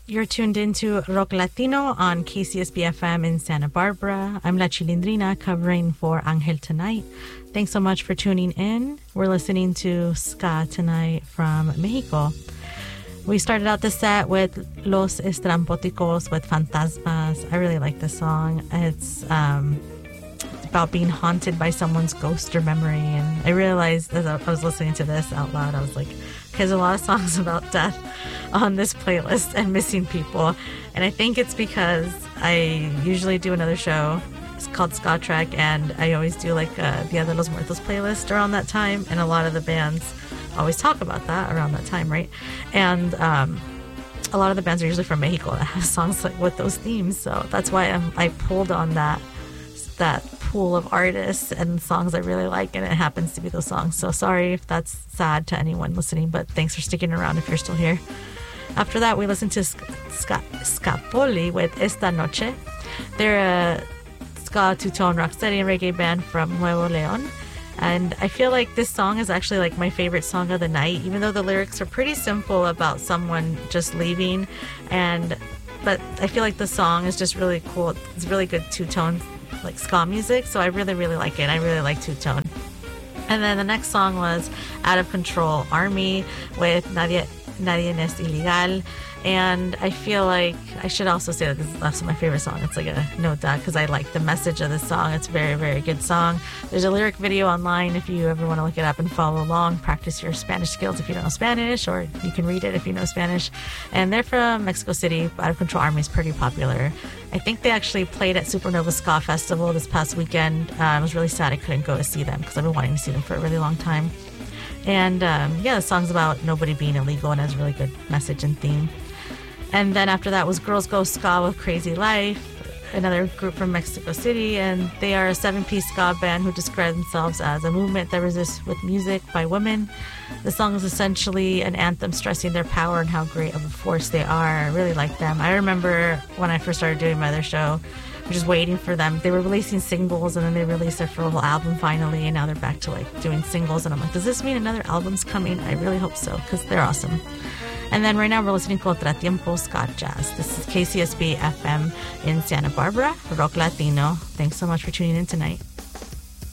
You're tuned into Rock Latino on KCSB FM in Santa Barbara. I'm La Chilindrina covering for Angel tonight. Thanks so much for tuning in. We're listening to ska tonight from Mexico. We started out the set with Los Estrampóticos with Fantasmas. I really like this song. It's about being haunted by someone's ghost or memory. And I realized as I was listening to this out loud, I was like, there's a lot of songs about death on this playlist and missing people. And I think it's because I usually do another show. It's called Ska Trek, and I always do like Dia de los Muertos playlist around that time. And a lot of the bands always talk about that around that time, right? And a lot of the bands are usually from Mexico that have songs like with those themes. So that's why I pulled on that pool of artists and songs I really like, and it happens to be those songs. So sorry if that's sad to anyone listening, but thanks for sticking around if you're still here. After that, we listened to Scapoli with Esta Noche. They're a ska two-tone rocksteady and reggae band from Nuevo León, and I feel like this song is actually like my favorite song of the night, even though the lyrics are pretty simple about someone just leaving, but I feel like the song is just really cool. It's really good two-tone like ska music, so I really, really like it. I really like two-tone. And then the next song was Out of Control Army with Nadie es Ilegal. And I feel like I should also say that this is also my favorite song. It's like a note that because I like the message of this song. It's a very, very good song. There's a lyric video online if you ever want to look it up and follow along. Practice your Spanish skills if you don't know Spanish, or you can read it if you know Spanish. And they're from Mexico City. Out of Control Army is pretty popular. I think they actually played at Supernova Ska Festival this past weekend. I was really sad I couldn't go to see them because I've been wanting to see them for a really long time. And the song's about nobody being illegal and has a really good message and theme. And then after that was Girls Go Ska with Crazy Life, another group from Mexico City, and they are a 7-piece ska band who describe themselves as a movement that resists with music by women. The song is essentially an anthem stressing their power and how great of a force they are. I really like them. I remember when I first started doing my other show, I'm just waiting for them. They were releasing singles, and then they released their full album finally, and now they're back to like doing singles, and I'm like, does this mean another album's coming? I really hope so, because they're awesome. And then right now we're listening to Contratiempo Ska Jazz. This is KCSB FM in Santa Barbara, Rock Latino. Thanks so much for tuning in tonight.